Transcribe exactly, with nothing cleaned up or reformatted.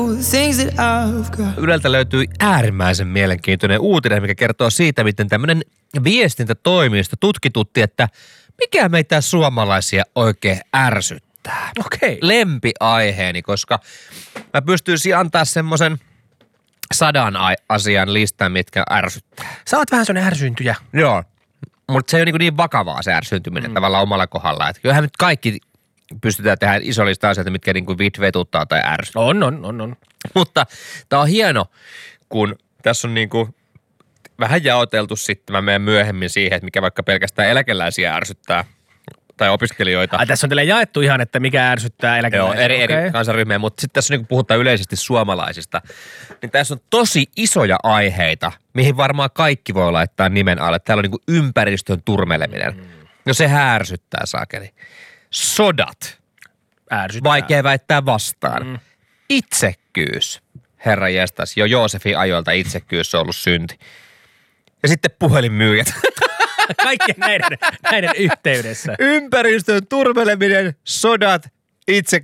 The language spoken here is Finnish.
Yleltä löytyy äärimmäisen mielenkiintoinen uutinen, mikä kertoo siitä, miten tämmöinen viestintätoimisto tutkitutti, että mikä meitä suomalaisia oikein ärsyttää. Okei. Lempiaiheeni, koska mä pystyisin antaa semmoisen sadan asian listan, mitkä ärsyttää. Sä oot vähän sellainen ärsyntyjä. Joo, mutta se ei ole niin, niin vakavaa se ärsyntyminen mm. tavallaan omalla kohdalla. Että kyllähän nyt kaikki pystytään tehdä iso lista asioita, mitkä niin kuin vetuttaa tai ärsyttää. On, on, on, on. Mutta tää on hieno, kun tässä on niin kuin vähän jaoteltu sitten, mä menen myöhemmin siihen, että mikä vaikka pelkästään eläkeläisiä ärsyttää tai opiskelijoita. Ai, tässä on teille jaettu ihan, että mikä ärsyttää eläkeläisiä. Joo, eri, okay. eri kansanryhmiä, mutta sitten tässä niin kun puhutaan yleisesti suomalaisista, niin tässä on tosi isoja aiheita, mihin varmaan kaikki voi laittaa nimen alle. Täällä on niin kuin ympäristön turmeleminen. Mm. No se ärsyttää saakeli. Sodat. Ärsyttää. Vaikea väittää vastaan. Mm. Itsekkyys. Herra jestas, jo Joosefin ajoilta itsekkyys on ollut synti. Ja sitten puhelinmyyjät. Kaikkien näiden, näiden yhteydessä. Ympäristön turmeleminen, sodat, itse,